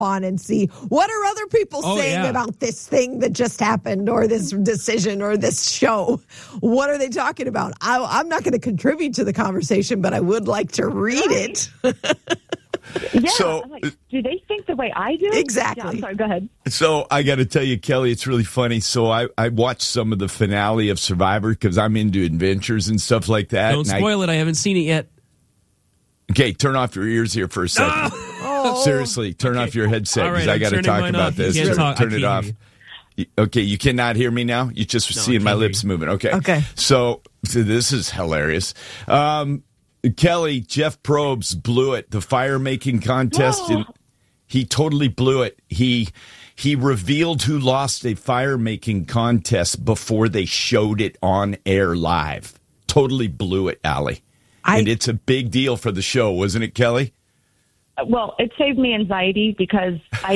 on and see what are other people saying about this thing that just happened or this decision or this show. What are they talking about? I'm not going to contribute to the conversation, but I would like to read it. Yeah, so, I'm like, do they think the way I do? Exactly. Yeah, I'm sorry, go ahead. So I got to tell you, Kelly, it's really funny. So I watched some of the finale of Survivor because I'm into adventures and stuff like that. Don't spoil it. I haven't seen it yet. Okay, turn off your ears here for a second. Seriously, turn off your headset because I got to talk about this. Turn it off. Okay, you cannot hear me now? You just seeing my lips moving. Okay. So this is hilarious. Kelly, Jeff Probst blew it. The fire-making contest, he totally blew it. He revealed who lost a fire-making contest before they showed it on air live. Totally blew it, Allie. And it's a big deal for the show, wasn't it, Kelly? Well, it saved me anxiety because I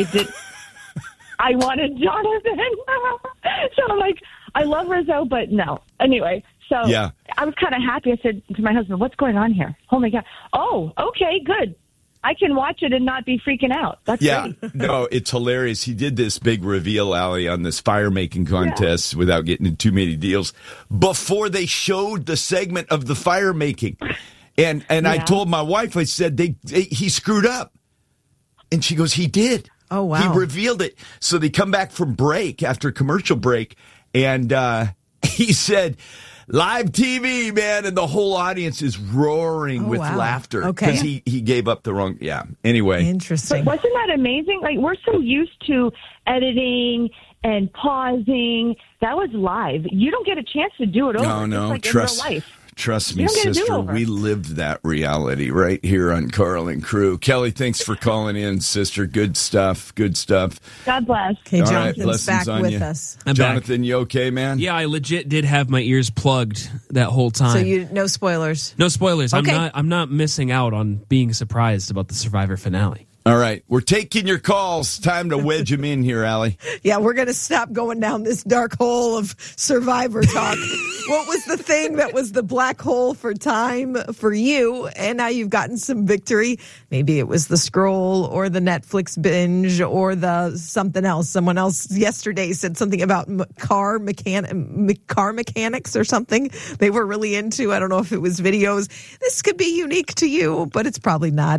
wanted Jonathan. So I'm like, I love Rizzo, but no. Anyway, so I was kind of happy. I said to my husband, what's going on here? Oh, my God. Oh, okay, good. I can watch it and not be freaking out. That's great. No, it's hilarious. He did this big reveal, Allie, on this fire-making contest without getting into too many deals before they showed the segment of the fire-making. And I told my wife, I said, he screwed up. And she goes, he did. Oh, wow. He revealed it. So they come back from break, after commercial break, and he said, live TV, man, and the whole audience is roaring with laughter because he gave up the wrong. Yeah. Anyway, interesting. But wasn't that amazing? Like, we're so used to editing and pausing. That was live. You don't get a chance to do it over. No, like in real life. Trust me, sister, we lived that reality right here on Carl and Crew. Kelly, thanks for calling in, sister. Good stuff. Good stuff. God bless. Okay, Jonathan's back with us. Jonathan, you okay, man? Yeah, I legit did have my ears plugged that whole time. So no spoilers? No spoilers. Okay. I'm not missing out on being surprised about the Survivor finale. All right. We're taking your calls. Time to wedge them in here, Allie. Yeah, we're going to stop going down this dark hole of Survivor talk. What was the thing that was the black hole for time for you? And now you've gotten some victory. Maybe it was the scroll or the Netflix binge or the something else. Someone else yesterday said something about car mechanics or something they were really into. I don't know if it was videos. This could be unique to you, but it's probably not.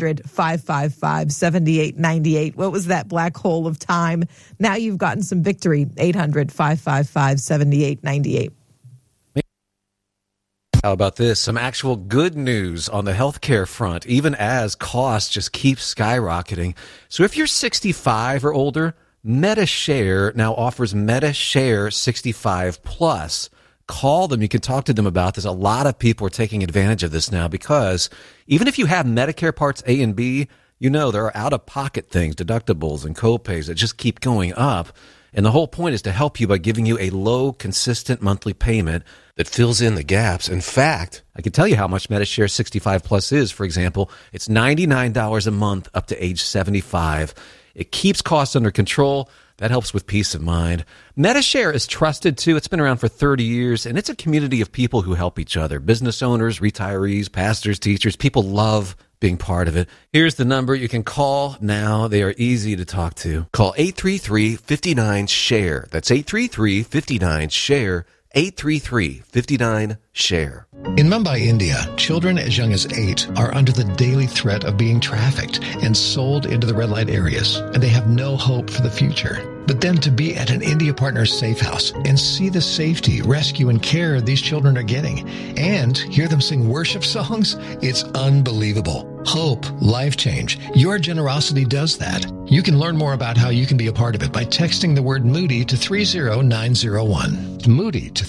800-555-7898. What was that black hole of time? Now you've gotten some victory. 800-555-7898. How about this? Some actual good news on the healthcare front, even as costs just keep skyrocketing. So if you're 65 or older, MediShare now offers MediShare 65 Plus. Call them. You can talk to them about this. A lot of people are taking advantage of this now because even if you have Medicare Parts A and B, you know there are out-of-pocket things, deductibles and co-pays that just keep going up. And the whole point is to help you by giving you a low, consistent monthly payment that fills in the gaps. In fact, I can tell you how much MediShare 65 Plus is. For example, it's $99 a month up to age 75. It keeps costs under control. That helps with peace of mind. MediShare is trusted, too. It's been around for 30 years, and it's a community of people who help each other. Business owners, retirees, pastors, teachers. People love being part of it. Here's the number you can call now. They are easy to talk to. Call 833-59-SHARE. That's 833-59-SHARE. 833-59-SHARE. In Mumbai, India, children as young as 8 are under the daily threat of being trafficked and sold into the red light areas, and they have no hope for the future. But then to be at an India Partners safe house and see the safety, rescue, and care these children are getting, and hear them sing worship songs, it's unbelievable. Hope, life change. Your generosity does that. You can learn more about how you can be a part of it by texting the word Moody to 30901. Moody to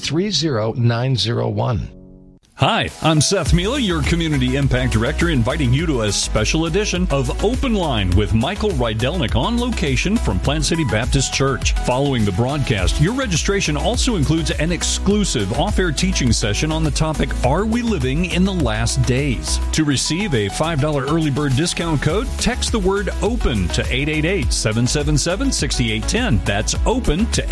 30901. Hi, I'm Seth Mila, your Community Impact Director, inviting you to a special edition of Open Line with Michael Rydelnik on location from Plant City Baptist Church. Following the broadcast, your registration also includes an exclusive off-air teaching session on the topic, Are We Living in the Last Days? To receive a $5 early bird discount code, text the word OPEN to 888-777-6810. That's OPEN to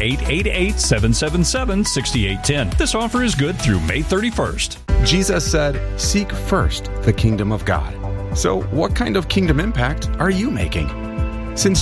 888-777-6810. This offer is good through May 31st. Jesus said, "Seek first the kingdom of God." So what kind of kingdom impact are you making? Since